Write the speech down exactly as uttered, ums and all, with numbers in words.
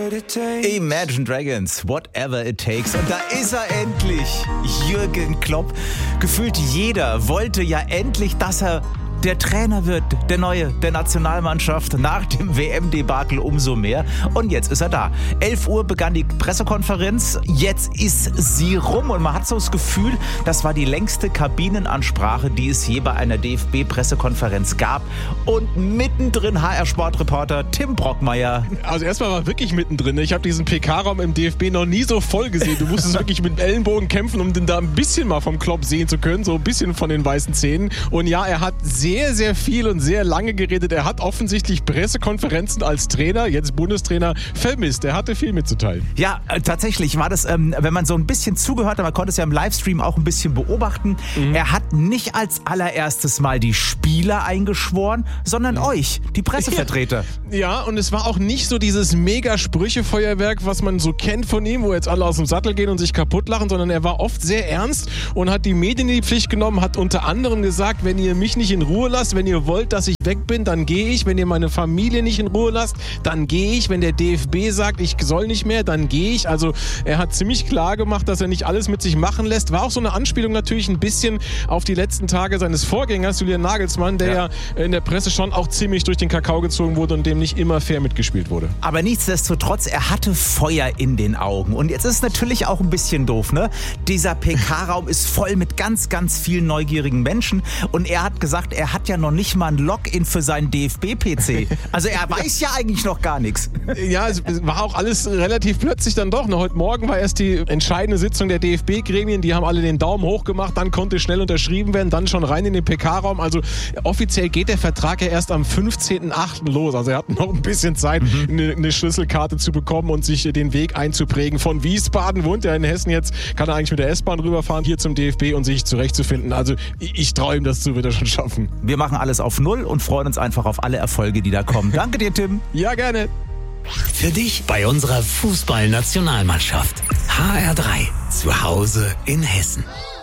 Imagine Dragons, Whatever It Takes. Und da ist er endlich, Jürgen Klopp. Gefühlt jeder wollte ja endlich, dass er der Trainer wird, der Neue der Nationalmannschaft, nach dem W M-Debakel umso mehr. Und jetzt ist er da. elf Uhr begann die Pressekonferenz, jetzt ist sie rum und man hat so das Gefühl, das war die längste Kabinenansprache, die es je bei einer D F B-Pressekonferenz gab. Und mittendrin H R-Sportreporter Tim Brockmeier. Also erstmal war wirklich mittendrin. Ich habe diesen P K-Raum im D F B noch nie so voll gesehen. Du musstest wirklich mit Ellenbogen kämpfen, um den da ein bisschen mal vom Klopp sehen zu können, so ein bisschen von den weißen Zähnen. Und ja, er hat sehr sehr, sehr viel und sehr lange geredet. Er hat offensichtlich Pressekonferenzen als Trainer, jetzt Bundestrainer, vermisst. Er hatte viel mitzuteilen. Ja, äh, tatsächlich war das, ähm, wenn man so ein bisschen zugehört hat, man konnte es ja im Livestream auch ein bisschen beobachten. Mhm. Er hat nicht als allererstes mal die Spieler eingeschworen, sondern mhm. euch, die Pressevertreter. Ja. ja, und es war auch nicht so dieses Mega-Sprüche-Feuerwerk, was man so kennt von ihm, wo jetzt alle aus dem Sattel gehen und sich kaputt lachen, sondern er war oft sehr ernst und hat die Medien in die Pflicht genommen, hat unter anderem gesagt, wenn ihr mich nicht in Ruhe lasst, wenn ihr wollt, dass ich weg bin, dann gehe ich. Wenn ihr meine Familie nicht in Ruhe lasst, dann gehe ich. Wenn der D F B sagt, ich soll nicht mehr, dann gehe ich. Also er hat ziemlich klar gemacht, dass er nicht alles mit sich machen lässt. War auch so eine Anspielung natürlich ein bisschen auf die letzten Tage seines Vorgängers, Julian Nagelsmann, der ja, ja in der Presse schon auch ziemlich durch den Kakao gezogen wurde und dem nicht immer fair mitgespielt wurde. Aber nichtsdestotrotz, er hatte Feuer in den Augen. Und jetzt ist es natürlich auch ein bisschen doof, ne? Dieser P K-Raum ist voll mit ganz, ganz vielen neugierigen Menschen. Und er hat gesagt, er hat ja noch nicht mal ein Login für seinen D F B-P C. Also er weiß ja eigentlich noch gar nichts. Ja, es war auch alles relativ plötzlich dann doch. Heute Morgen war erst die entscheidende Sitzung der D F B-Gremien. Die haben alle den Daumen hoch gemacht. Dann konnte schnell unterschrieben werden. Dann schon rein in den P K-Raum. Also offiziell geht der Vertrag ja erst am fünfzehnten achten los. Also er hat noch ein bisschen Zeit, mhm. eine, eine Schlüsselkarte zu bekommen und sich den Weg einzuprägen. Von Wiesbaden wohnt er in Hessen jetzt. Kann er eigentlich mit der S-Bahn rüberfahren hier zum D F B und sich zurechtzufinden. Also ich, ich traue ihm das zu, wird er schon schaffen. Wir machen alles auf Null und freuen uns einfach auf alle Erfolge, die da kommen. Danke dir, Tim. Ja, gerne. Für dich bei unserer Fußballnationalmannschaft. H R drei. Zu Hause in Hessen.